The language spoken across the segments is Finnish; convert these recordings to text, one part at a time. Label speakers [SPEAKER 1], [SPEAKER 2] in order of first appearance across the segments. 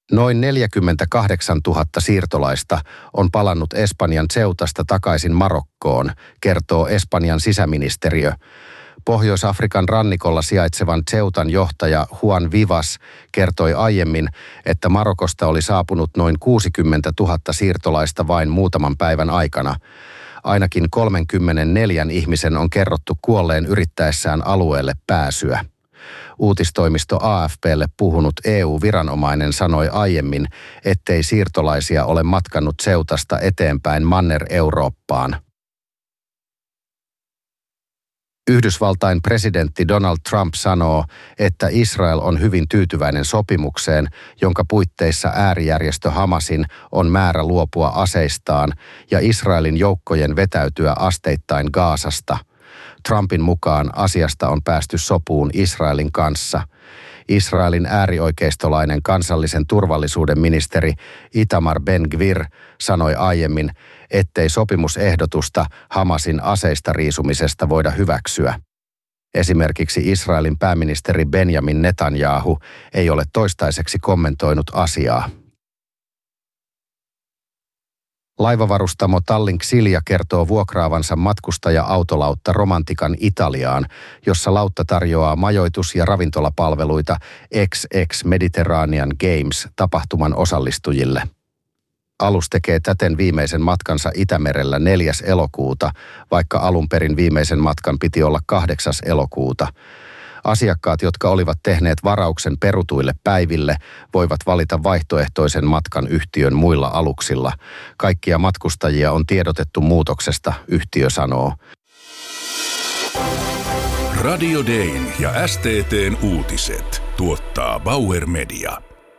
[SPEAKER 1] Noin 48 000 siirtolaista on palannut Espanjan Ceutasta takaisin Marokkoon, kertoo Espanjan sisäministeriö. Pohjois-Afrikan rannikolla sijaitsevan Ceutan johtaja Juan Vivas kertoi aiemmin, että Marokosta oli saapunut noin 60 000 siirtolaista vain muutaman päivän aikana. Ainakin 34 ihmisen on kerrottu kuolleen yrittäessään alueelle pääsyä. Uutistoimisto AFP:lle puhunut EU-viranomainen sanoi aiemmin, ettei siirtolaisia ole matkannut Ceutasta eteenpäin Manner-Eurooppaan. Yhdysvaltain presidentti Donald Trump sanoo, että Israel on hyvin tyytyväinen sopimukseen, jonka puitteissa äärijärjestö Hamasin on määrä luopua aseistaan ja Israelin joukkojen vetäytyä asteittain Gazasta. Trumpin mukaan asiasta on päästy sopuun Israelin kanssa. Israelin äärioikeistolainen kansallisen turvallisuuden ministeri Itamar Ben-Gvir sanoi aiemmin, ettei sopimusehdotusta Hamasin aseista riisumisesta voida hyväksyä. Esimerkiksi Israelin pääministeri Benjamin Netanyahu ei ole toistaiseksi kommentoinut asiaa. Laivavarustamo Tallink Silja kertoo vuokraavansa matkustaja-autolautta Romantikan Italiaan, jossa lautta tarjoaa majoitus- ja ravintolapalveluita XX Mediterranean Games -tapahtuman osallistujille. Alus tekee täten viimeisen matkansa Itämerellä 4. elokuuta, vaikka alun perin viimeisen matkan piti olla 8. elokuuta. Asiakkaat, jotka olivat tehneet varauksen perutuille päiville, voivat valita vaihtoehtoisen matkan yhtiön muilla aluksilla. Kaikkia matkustajia on tiedotettu muutoksesta, yhtiö sanoo.
[SPEAKER 2] Radio Dayn ja STT:n uutiset tuottaa Bauer Media.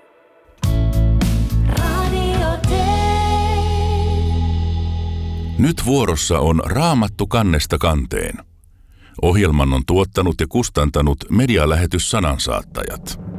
[SPEAKER 2] Nyt vuorossa on Raamattu kannesta kanteen. Ohjelman on tuottanut ja kustantanut medialähetys Sanansaattajat.